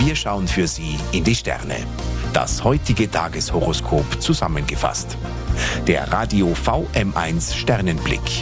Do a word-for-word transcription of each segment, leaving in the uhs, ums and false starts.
Wir schauen für Sie in die Sterne. Das heutige Tageshoroskop zusammengefasst. Der Radio V M eins Sternenblick.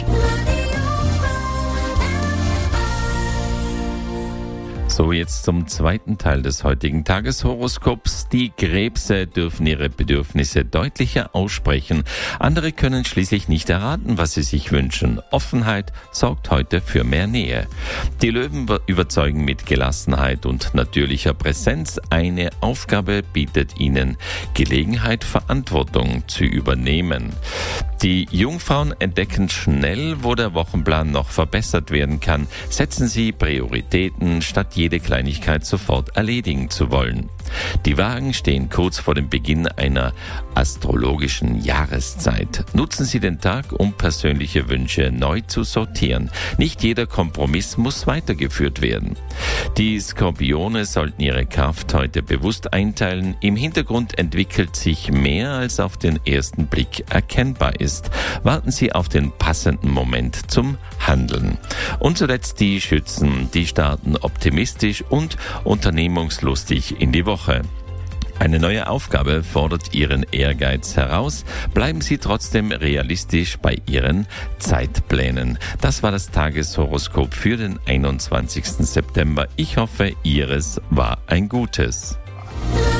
So, jetzt zum zweiten Teil des heutigen Tageshoroskops. Die Krebse dürfen ihre Bedürfnisse deutlicher aussprechen. Andere können schließlich nicht erraten, was sie sich wünschen. Offenheit sorgt heute für mehr Nähe. Die Löwen überzeugen mit Gelassenheit und natürlicher Präsenz. Eine Aufgabe bietet ihnen Gelegenheit, Verantwortung zu übernehmen. Die Jungfrauen entdecken schnell, wo der Wochenplan noch verbessert werden kann. Setzen Sie Prioritäten, statt jede Kleinigkeit sofort erledigen zu wollen. Die Wagen stehen kurz vor dem Beginn einer astrologischen Jahreszeit. Nutzen Sie den Tag, um persönliche Wünsche neu zu sortieren. Nicht jeder Kompromiss muss weitergeführt werden. Die Skorpione sollten ihre Kraft heute bewusst einteilen. Im Hintergrund entwickelt sich mehr, als auf den ersten Blick erkennbar ist. Warten Sie auf den passenden Moment zum Handeln. Und zuletzt die Schützen, die starten optimistisch und unternehmungslustig in die Woche. Eine neue Aufgabe fordert Ihren Ehrgeiz heraus. Bleiben Sie trotzdem realistisch bei Ihren Zeitplänen. Das war das Tageshoroskop für den einundzwanzigsten September. Ich hoffe, Ihres war ein gutes.